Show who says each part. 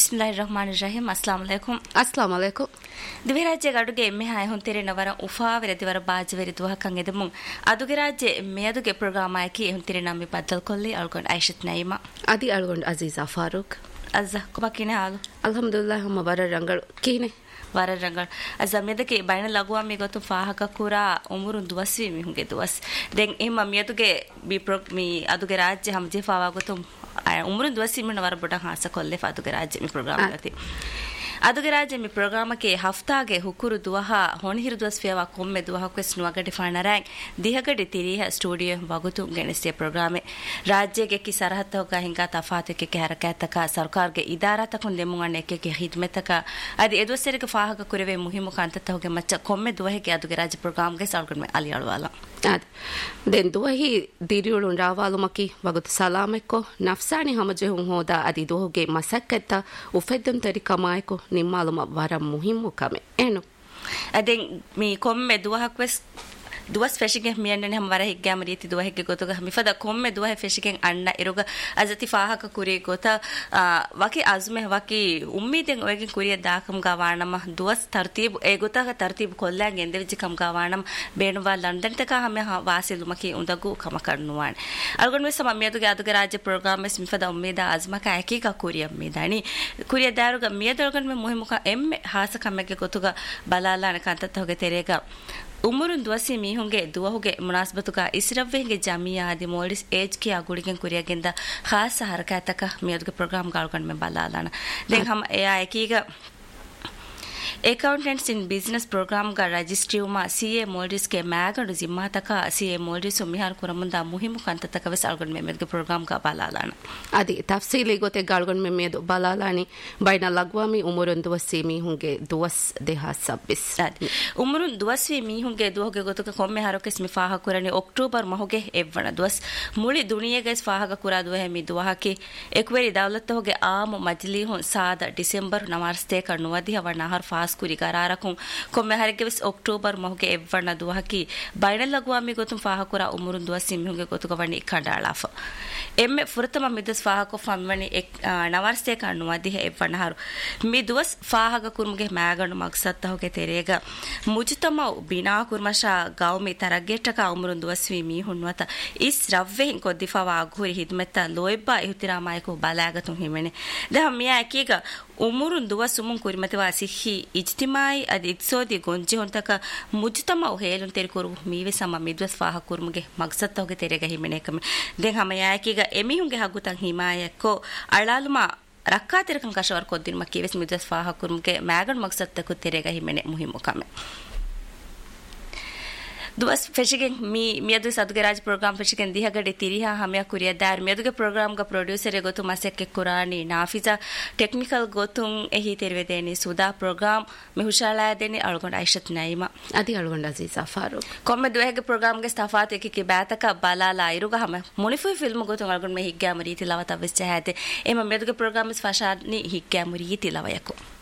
Speaker 1: ಬಿಸ್ಮಿಲ್ಲಾಹಿರ್ರಹ್ಮಾನಿರ್ರಹೀಂ. ಅಸ್ಸಲಾಮು ಅಲೈಕುಂ.
Speaker 2: ಅಸ್ಸಲಾಮು ಅಲೈಕುಂ.
Speaker 1: ದಿವೆ ರಾಜ್ಯಗ ಅಡುಗೆ ಎಮ್ಮೆ ಹಾಯ್ ಹೊಂತೆರೆ ನವರ ಉಫಾವೆರೆ ದಿವರ ಬಾಜವೆರೆ ದುಹಕಂ ಎದಮುಂ ಅದುಗೆ ರಾಜ್ಯ ಎಮ್ಮೆಯದುಗೆ ಪ್ರೋಗ್ರಾಮ್ ಆಯ್ಕೆ ಹೊಂತೆರೆ ನಮ್ಮಿ ಬದ್ದಲ್ ಕೊಲ್ಲಿ ಅಳ್ಗೊಂಡ್ ಐಷತ್ ನೈಮಾ
Speaker 2: ಅದಿ ಅಳ್ಗೊಂಡ್ ಅಜೀಜಾ ಫಾರೂಕ್
Speaker 1: ಅಜ್ಜ ಕುಬಕಿನೆ ಹಾಲು
Speaker 2: ಅಲ್ಹಮ್ದುಲಿಲ್ಲಾಹ್ ಹಮ್ಮ ಬರ ರಂಗಳು ಕೀನೆ
Speaker 1: ವರ ರಂಗಳು ಅಜ್ಜ ಮೆದಕೆ ಬೈನ ಲಗುವಾ ಮಿ ಗೊತ್ತು ಫಾಹಕ ಕುರಾ ಉಮುರುನ್ ದುವಸ್ವಿ ಮಿ ಹುಂಗೆ ದುವಸ್ ದೆನ್ ಎಮ್ಮ ಮಿಯದುಗೆ ಮಿ ಅದುಗೆ ರಾಜ್ಯ ಹಮ್ ಜೆಫಾವಾ ಗೊತ್ತು ಉಮರುನ್ ದುವಸ್ವಿ ಮಿನ ವರ ಬುಡ ಹಾಸ ಕೊಲ್ಲೆ ಫಾದುಗೆ ರಾಜ್ಯ ಮಿ ಪ್ರೋಗ್ರಾಮ್ ಗತಿ ಅದುಗೆ ರಾಜ್ಯ ಮಿ ಪ್ರೋಗ್ರಾಮಕ್ಕೆ ಹಫ್ತಾಗೆ ಹುಕುರು ದುವಹ ಹೊಣಹಿರು ದುವಸ್ ಫೇವಾ ಕೊಮ್ಮೆ ದುವಹಕ್ವೆಸ್ ನುವಗಡಿ ಫಾಣರಾಂಗ್ ದಿಹಗಡಿ ತಿರಿಹ ಸ್ಟುಡಿಯೋ ವಗುತು ಗೆಣಸಿಯ ಪ್ರೋಗ್ರಾಮೆ ರಾಜ್ಯಗೆ ಕಿ ಸರಹತ್ ಹೋಗ ಹಿಂಗಾ ತಫಾತಕ್ಕೆ ಕೆ ಹರಕತಕ ಸರ್ಕಾರಗೆ ಇದಾರತಕುನ್ ದೆಮುಂಗಣ್ಣೆ ಕೆ ಹಿದ್ಮೆತಕ ಅದಿ ಎದುಸೆರಿಗೆ ಫಾಹಕ ಕುರೆವೆ ಮುಹಿಮು ಕಾಂತತ ಹೋಗೆ ಮಚ್ಚ ಕೊಮ್ಮೆ ದುವಹಕ್ಕೆ ಅದುಗೆ ರಾಜ್ಯ ಪ್ರೋಗ್ರಾಮ್ಗೆ ಸಾಲ್ಗಡ್ಮೆ ಅಲಿ ಅಳವಾಲ
Speaker 2: ಅದ್ ದೆನ್ ದುವಹಿ ದಿರಿಯುಳುನ್ ರಾವಾಲುಮಕಿ ವಗುತು ಸಲಾಮೆಕ್ಕೋ ನಫ್ಸಾನಿ ಹಮಜೆಹುಂ ಹೋದ ಅದಿ ದುಹಗೆ ಮಸಕ್ಕತ್ತ ಉಫೆದ್ದಂ ತರಿಕಮಾಯಕೋ ನಿಮ್ಮಾಲುಮ ವರ ಮುಹಿಮ್ಮು ಕಮೆ ಏನು
Speaker 1: ಅದೆನ್ ಮಿ ಕೊಮ್ಮೆ ದುವಹಕ್ವೆಸ್ ದುವಸ್ ಫೆಶಿಗೆ ಮಿಯಣ್ಣನೆ ಹಮ ವರ ಹಿಗ್ಗಾಮ ರೀತಿ ದುವಹೆಗೆ ಗೊತ್ತಗ ಮಿಫದ ಕೊಮ್ಮೆ ದುವಹೆ ಫೆಶಿಗೆ ಅಣ್ಣ ಇರುಗ ಅಜತಿ ಫಾಹಕ ಕುರಿ ಗೊತ್ತ ವಕಿ ಅಜ್ಮೆ ವಕಿ ಉಮ್ಮೀದೆನ್ ಒಯಗೆ ಕುರಿಯ ದಾಕಂ ಗವಾಣಮ ದುವಸ್ ತರ್ತೀಬ್ ಎ ಗೊತ್ತಗ ತರ್ತೀಬ್ ಕೊಲ್ಲಾಂಗೆ ಎಂದೆವಿಜಿ ಕಂ ಗವಾಣಮ ಬೇಣುವಾ ಲಂಡನ್ ತಕ ಹಮ ವಾಸಿಲು ಮಕಿ ಉಂದಗು ಕಮ ಕರ್ನುವಾಣೆ ಅಲ್ಗೊಂಡ್ ಮೆಸ ಮಮ್ಮಿಯದುಗೆ ಅದುಗೆ ರಾಜ್ಯ ಪ್ರೋಗ್ರಾಮ್ ಮೆಸ್ ಮಿಫದ ಉಮ್ಮೀದ ಅಜ್ಮಕ ಏಕೀಕ ಕುರಿಯ ಉಮ್ಮೀದಾನಿ ಕುರಿಯ ದಾರುಗ ಮಿಯದೊಳಗೊಂಡ್ ಮೆ ಮುಹಿಮುಕ ಎಮ್ಮೆ ಹಾಸ ಕಮ್ಮೆಗೆ ಗೊತ್ತುಗ ಬಲಾಲಾನ ಕಂತತ ಹೋಗೆ ತೆರೆಗ ಉಮರುನ್ ದುವಸಿ ಮೀಹುಂಗೆ ದುವಹುಗೆ ಮುನಾಸ್ಬತುಗ ಇಸ್ರವ್ವೆಂಗೆ ಜಮಿಯಾ ಆದಿ ಮೋಲ್ಡಿಸ್ ಏಜ್ ಕಿ ಆಗುಡಿಗೆನ್ ಕುರಿಯಗೆಂದ ಖಾಸ ಹರಕತಕ ಮಿಯದುಗೆ ಪ್ರೋಗ್ರಾಮ್ ಗಾಳ್ಗೊಂಡ್ ಮೆ ಬಲಾಲಾನ ದೆನ್ ಹಮ ಎಯಾ ಏಕೀಗ ಅಕೌಂಟೆಂಟ್ಸ್ ಇನ್ ಬಿಸಿನೆಸ್ ಪ್ರೋಗ್ರಾಮ್ ಗ ರಜಿಸ್ಟ್ರಿಯುಮ CA ಮೋಲ್ಡಿಸ್ K ಮ್ಯಾಗಂಡು ಜಿಮ್ಮಾತಕ CA ಮೋಲ್ಡಿಸ್ ಮಿಹಾರ್ ಕುರಮುಂದ ಮುಹಿಮು ಕಂತತಕ ವೆಸ್ Algond ಮೆಮೆದ್ಗೆ program ಗ ಬಲಾಲಾನ ಅದಿ
Speaker 2: ತಫ್ಸೀಲಿ ಗೊತೆ ಗಾಳ್ಗೊಂಡ್ ಮೆಮೆದು ಬಲಾಲಾನಿ ಬೈನ ಲಗ್ವಾಮಿ ಉಮರುನ್ ದುವಸಿ ಮೀಹುಂಗೆ ದುವಸ್ ದೇಹ ಸಬ್ಬಿಸ್
Speaker 1: ಅದಿ ಉಮರುನ್ ದುವಸಿ ಮೀಹುಂಗೆ ದುವಗೆ ಗೊತಕ ಕೊಮ್ಮೆ ಹಾರೋಕೆಸ್ ಮಿ ಫಾಹ ಕುರನಿ ಅಕ್ಟೋಬರ್ ಮಹುಗೆ ಎವ್ವಣ ದುವಸ್ ಮುಳಿ ದುನಿಯೆಗೆ ಫಾಹಗ ಕುರಾ ದುವಹೆ ಮಿ ದುವಹಕಿ ಎಕ್ವೆರಿ ದೌಲತ್ ಹೋಗೆ ಆಮ ಮಜ್ಲಿಹುನ್ ಸಾದ ಡಿಸೆಂಬರ್ ನಮಾರ್ಸ್ತೆ ಕಣ್ಣುವದಿ ಹವಣ ಹರ್ ಫಾಸ್ ಕುರಿ ಕರಾರಕುಂ ಕೊಮ್ಮೆ ಹರಗೆಸ್ ಅಕ್ಟೋಬರ್ ಮಹುಗೆ ಎವ್ವಣ ದುವಹಕಿ ಬೈನಲ್ ಲಗುವಾಮಿ ಗೊತುಂ ಫಾಹಕುರ ಉಮರುನ್ ದುವಸಿ ಮಿಹುಂಗೆ ಗೊತುಗವಣಿ ಕಂಡಾಳಾಫ ಎಮ್ಮೆ ಫುರತಮ ಮಿದಸ್ ಫಾಹಕೊ ಫಮ್ವಣಿ ನವರ್ಸ್ತೆ ಕಣ್ಣುವದಿ ಎವ್ವಣ ಹರು ಮಿ ದುವಸ್ ಫಾಹಗ ಕುರ್ಮಗೆ ಮ್ಯಾಗಂಡು ಮಕ್ಸತ್ತ ಹೋಗೆ ತೆರೆಗ ಮುಜುತಮ ಬಿನಾ ಕುರ್ಮಶಾ ಗೌಮಿ ತರಗೆಟ್ಟಕ ಉಮರುನ್ ದುವಸ್ವಿ ಮಿಹುನ್ವತ ಇಸ್ ರವ್ವೆ ಹಿಂ ಕೊದ್ದಿಫಾವ ಅಘೂರಿ ಹಿದ್ಮೆತ್ತ ಲೋಯ್ಬ ಇಹುತಿರಾಮಾಯಕು ಬಲಾಗತುಂ ಹಿಮೆನೆ ದಹ ಮಿಯಾ ಅಕೀಗ ಉಮರುನ್ ದುವಸುಮುನ್ ಕುರಿಮತಿವಾ ಸಿಹಿ ಇಜ್ತಿಮಾಯಿ ಅದಿ ಇತ್ಸೋದಿ ಗೊಂಜಿ ಹೊಂತಕ ಮುಜುತಮ ಹೇಲುನ್ ತೆರಿಕೊರು ಮೀವೆ ಸಮ ಮಿದ್ವಸ್ ಫಾಹ ಕುರ್ಮಗೆ ಮಕ್ಸತ್ತ ಹೋಗೆ ತೆರೆಗ ಹಿಮೆನೆ ಕಮೆ ದೆನ್ ಹಮ ಯಾಕೀಗ ಎಮಿಹುಂಗೆ ಹಗುತಂ ಹಿಮಾಯಕ್ಕೋ ಅಳಾಲುಮ ರಕ್ಕಾತಿರಕಂ ಕಶವರ್ ಕೊದ್ದಿನ ಮಕ್ಕೀವೆಸ್ ಮಿದ್ವಸ್ ಫಾಹ ಕುರ್ಮಗೆ ಮ್ಯಾಗನ್ ಮಕ್ಸತ್ತಕು ತೆರೆಗ ಹಿಮೆನೆ ಮುಹಿಮು ಕಮೆ ದುವಸ್ ಫೆಶಿಗೆ ಮಿಯದು ಸದುಗೆ ರಾಜ್ ಪ್ರೋಗ್ರಾಮ್ ಫೆಶಿಗೆ ದಿಹಗಡೆ ತಿರಿಹಾ ಹಮ್ಯಾ ಕುರಿಯ ದಾರ್ ಮಿಯದುಗೆ ಪ್ರೋಗ್ರಾಮ್ ಗ ಪ್ರೊಡ್ಯೂಸರ್ ಗೊತ್ತು ಮಸಕ್ಕೆ ಕುರಾನಿ ನಾಫಿಜಾ ಟೆಕ್ನಿಕಲ್ ಗೊತ್ತು ಎಹಿ ತೆರವೆದೇನಿ ಸುದಾ ಪ್ರೋಗ್ರಾಮ್ ಮೆಹುಶಾಲಾಯದೇನಿ ಅಳ್ಗೊಂಡ ಐಷತ್ ನೈಮಾ
Speaker 2: ಅದಿ ಅಳ್ಗೊಂಡ ಅಜೀಜಾ ಫಾರೂಕ್
Speaker 1: ಕೊಮ್ಮೆ ದುವಹೆಗೆ ಪ್ರೋಗ್ರಾಮ್ ಗೆ ಸ್ಥಫಾತ್ ಎಕಿ ಬ್ಯಾತಕ ಬಲಾಲಾ ಇರುಗ ಹಮ ಮುನಿಫು ಫಿಲ್ಮ್ ಗೊತ್ತು ಅಳ್ಗೊಂಡ ಮೆ ಹಿಗ್ಗಾ ಮರಿ ತಿಲವತ ವಿಸ್ಚ ಹಾತೆ ಎಮ ಮಿಯದುಗೆ ಪ್ರೋಗ್ರಾಮ್ ಫಶಾನಿ ಹಿಗ್ಗಾ ಮರಿ ತಿಲವಯಕು